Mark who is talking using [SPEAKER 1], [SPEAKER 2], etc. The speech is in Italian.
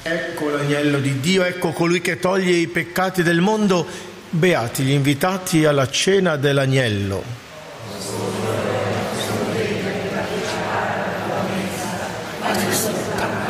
[SPEAKER 1] Ecco l'agnello di Dio, ecco colui che toglie i peccati del mondo. Beati gli invitati alla cena dell'agnello.
[SPEAKER 2] Ma ti soltanto